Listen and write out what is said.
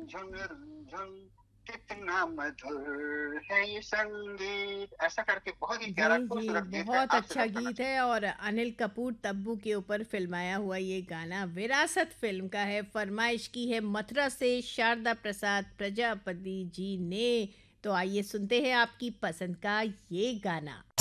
झुन झुन, कितना मधुर है ये संगीत, ऐसा करके बहुत ही प्यारा जी, जी, खूबसूरत गीत है, बहुत आपसे अच्छा दर्द करना गीत है चाहूँगा। और अनिल कपूर तब्बू के ऊपर फ़िल्माया हुआ ये गाना विरासत फ़िल्म का है, फ़रमाइश की है मथुरा से शारदा प्रसाद प्रजापति जी ने। तो आइए सुनते हैं आपकी पसंद का ये गाना।